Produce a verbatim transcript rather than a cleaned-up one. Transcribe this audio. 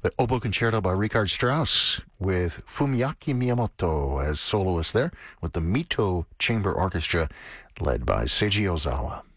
The oboe concerto by Richard Strauss with Fumiaki Miyamoto as soloist there with the Mito Chamber Orchestra led by Seiji Ozawa.